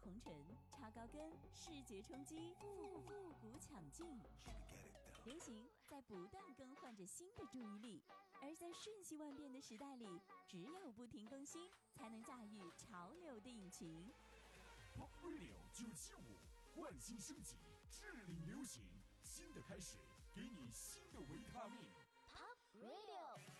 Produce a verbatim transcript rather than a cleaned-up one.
红唇、超高跟、视觉冲击、复复古抢镜。流行在不断更换着新的注意力，而在瞬息万变的时代里，只有不停更新，才能驾驭潮流的引擎。 Pop Radio 九七五，焕新升级，致力流行，新的开始，给你新的维他命。 Pop Radio。